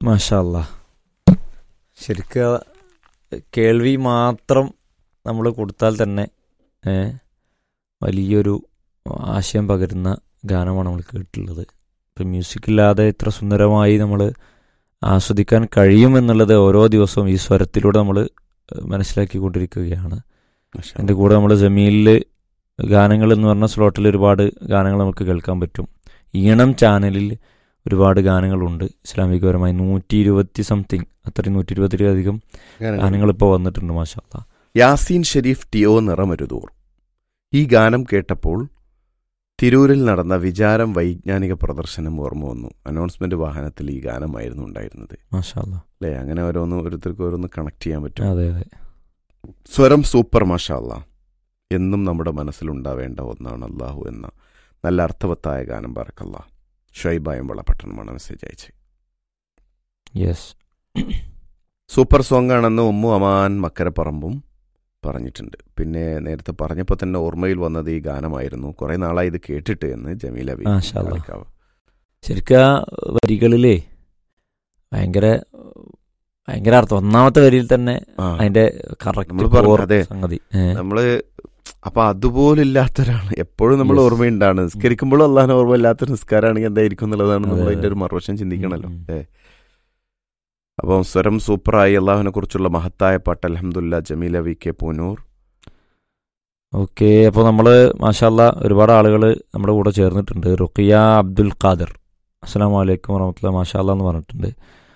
മാഷാ അല്ലാ. ശരിക്കും കേൾവി മാത്രം നമ്മൾ കൊടുത്താൽ തന്നെ വലിയൊരു ആശയം പകരുന്ന ഗാനമാണ് നമ്മൾ കേട്ടിട്ടുള്ളത്. ഇപ്പം മ്യൂസിക്കില്ലാതെ ഇത്ര സുന്ദരമായി നമ്മൾ ആസ്വദിക്കാൻ കഴിയുമെന്നുള്ളത് ഓരോ ദിവസവും ഈ സ്വരത്തിലൂടെ നമ്മൾ മനസ്സിലാക്കിക്കൊണ്ടിരിക്കുകയാണ്. എൻ്റെ കൂടെ നമ്മൾ ജമീലിൽ ഗാനങ്ങൾ എന്ന് പറഞ്ഞ സ്ലോട്ടിൽ ഒരുപാട് ഗാനങ്ങൾ നമുക്ക് കേൾക്കാൻ പറ്റും. ഈണം ചാനലിൽ ഒരുപാട് ഗാനങ്ങളുണ്ട് ഇസ്ലാമികപരമായി 120 സംതിങ് അത്രയും 120-ലധികം ഗാനങ്ങൾ ഇപ്പോൾ വന്നിട്ടുണ്ട്. മാഷാ അല്ലാ. യാസീൻ ഷെരീഫ് ടിഒ നിറമരുതൂർ. ഈ ഗാനം കേട്ടപ്പോൾ തിരൂരിൽ നടന്ന വിചാരം വൈജ്ഞാനിക പ്രദർശനം ഓർമ്മ വന്നു. അനൗൺസ്മെന്റ് വാഹനത്തിൽ ഈ ഗാനമായിരുന്നു ഉണ്ടായിരുന്നത്. മാഷാ അല്ലാ. അല്ലേ? അങ്ങനെ ഓരോരുത്തർക്ക് ഓരോന്ന് കണക്ട് ചെയ്യാൻ പറ്റും. അതെ അതെ. സ്വരം സൂപ്പർ മാഷാ അല്ലാ. എന്നും നമ്മുടെ മനസ്സിലുണ്ടാവേണ്ട ഒന്നാണ് അല്ലാഹു എന്ന നല്ല അർത്ഥവത്തായ ഗാനം. ബാറക്കല്ലാ. ഷൈബായമ്പള പട്ടണമാണ് മെസ്സേജ് അയച്ച്. യെസ്, സൂപ്പർ സോങ് ആണെന്ന് ഉമ്മു അമാൻ മക്കരപ്പറമ്പും പറഞ്ഞിട്ടുണ്ട്. പിന്നെ നേരത്തെ പറഞ്ഞപ്പോൾ തന്നെ ഓർമ്മയിൽ വന്നത് ഈ ഗാനമായിരുന്നു. കുറെ നാളായി ഇത് കേട്ടിട്ട് എന്ന് ജമീല ബി. ശരിക്കും ആ വരികളിലേ ഭയങ്കര അർത്ഥം. ഒന്നാമത്തെ വരിയിൽ തന്നെ അതിന്റെ സംഗതി നമ്മള് അപ്പൊ അതുപോലില്ലാത്തൊരാണ് എപ്പോഴും നമ്മൾ ഓർമ്മയുണ്ടാണ്. നിസ്കരിക്കുമ്പോഴും അള്ളാഹിനെ ഓർമ്മ ഇല്ലാത്ത നിസ്കാരമാണെങ്കിൽ എന്തായിരിക്കും എന്നുള്ളതാണ് നമ്മൾ അതിന്റെ ഒരു മറുവശം ചിന്തിക്കണല്ലോ. അപ്പം സ്വരം സൂപ്പറായി അള്ളാഹുവിനെ കുറിച്ചുള്ള മഹത്തായ പാട്ട് അൽഹംദുലില്ലാ. Jameela V K Poonoor. Okay, അപ്പോൾ നമ്മൾ മാഷാ അല്ലാ ഒരുപാട് ആളുകൾ നമ്മുടെ കൂടെ ചേർന്നിട്ടുണ്ട്. റുഖിയ അബ്ദുൽ ഖാദർ അസ്സലാമു അലൈക്കും വറഹ്മത്തുള്ളാഹി മാഷാ അല്ലാ എന്ന് പറഞ്ഞിട്ടുണ്ട്.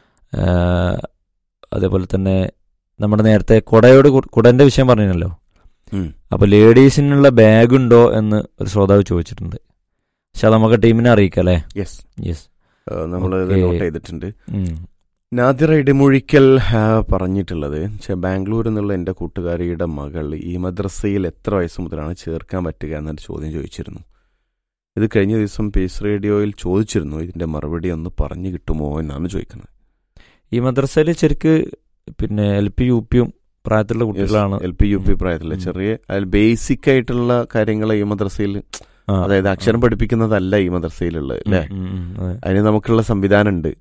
അതേപോലെ തന്നെ നമ്മുടെ നേരത്തെ കുടന്റെ വിഷയം പറഞ്ഞല്ലോ. അപ്പോൾ ലേഡീസിനുള്ള ബാഗ് ഉണ്ടോ എന്ന് ഒരു ശ്രോതാവ് ചോദിച്ചിട്ടുണ്ട്. പക്ഷെ അത് നമുക്ക് ടീമിനെ അറിയിക്കാം അല്ലേ? യെസ്, നമ്മൾ നോട്ട് ചെയ്തിട്ടുണ്ട്. നാദിറ ഇടിമൊഴിക്കൽ പറഞ്ഞിട്ടുള്ളത് ബാംഗ്ലൂരിൽ നിന്നുള്ള എൻ്റെ കൂട്ടുകാരിയുടെ മകൾ ഈ മദ്രസയിൽ എത്ര വയസ്സ് മുതലാണ് ചേർക്കാൻ പറ്റുക എന്നൊരു ചോദ്യം ചോദിച്ചിരുന്നു. ഇത് കഴിഞ്ഞ ദിവസം പീസ് റേഡിയോയിൽ ചോദിച്ചിരുന്നു. ഇതിൻ്റെ മറുപടി ഒന്ന് പറഞ്ഞു കിട്ടുമോ എന്നാണ് ചോദിക്കുന്നത്. ഈ മദ്രസയിൽ ശരിക്ക് പിന്നെ LP UP പ്രായത്തിലുള്ള കുട്ടികളാണ്. LP UP പ്രായത്തിലുള്ള ചെറിയ ബേസിക് ആയിട്ടുള്ള കാര്യങ്ങൾ ഈ മദ്രസയിൽ, അതായത് അക്ഷരം പഠിപ്പിക്കുന്നതല്ല ഈ മദ്രസയിലുള്ളത് അല്ലേ. അതിന് നമുക്കുള്ള സംവിധാനം ഉണ്ട്.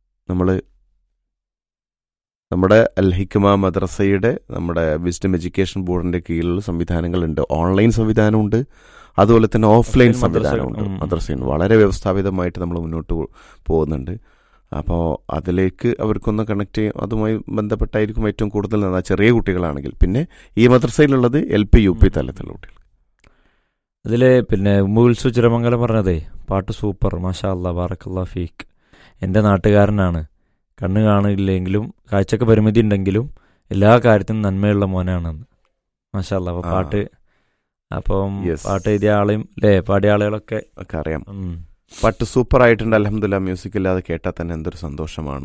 നമ്മുടെ അൽ ഹിക്മ മദ്രസയുടെ നമ്മുടെ വിസ്ഡം എഡ്യൂക്കേഷൻ ബോർഡിന്റെ കീഴിലുള്ള സംവിധാനങ്ങളുണ്ട്. ഓൺലൈൻ സംവിധാനമുണ്ട്, അതുപോലെ തന്നെ ഓഫ്ലൈൻ സംവിധാനമുണ്ട്. മദ്രസയിൽ വളരെ വ്യവസ്ഥാപിതമായിട്ട് നമ്മൾ മുന്നോട്ട് പോകുന്നുണ്ട്. അപ്പോൾ അതിലേക്ക് അവർക്കൊന്ന് കണക്ട് ചെയ്യും. അതുമായി ബന്ധപ്പെട്ടായിരിക്കും ഏറ്റവും കൂടുതൽ ചെറിയ കുട്ടികളാണെങ്കിൽ. പിന്നെ ഈ മദ്രസയിലുള്ളത് LP UP തലത്തിലുള്ള കുട്ടികൾ. അതിൽ പിന്നെ ഉമ്മുൽസു ചിറമംഗലം പറഞ്ഞതേ പാട്ട് സൂപ്പർ മാഷാ അല്ലാ ബാറക്കല്ലാ ഫീക്ക്. എൻ്റെ നാട്ടുകാരനാണ്. കണ്ണ് കാണില്ലെങ്കിലും കാഴ്ചക്ക് പരിമിതി ഉണ്ടെങ്കിലും എല്ലാ കാര്യത്തിനും നന്മയുള്ള മോനാണെന്ന്. മാഷാ അല്ലാ. അപ്പോൾ പാട്ട് എഴുതിയ ആളെയും അല്ലേ പാടിയ ആളുകളൊക്കെ അറിയാം. പാട്ട് സൂപ്പർ ആയിട്ടുണ്ട്. അൽഹംദുലില്ലാ. മ്യൂസിക് ഇല്ലാതെ കേട്ടാൽ തന്നെ എന്തൊരു സന്തോഷമാണ്.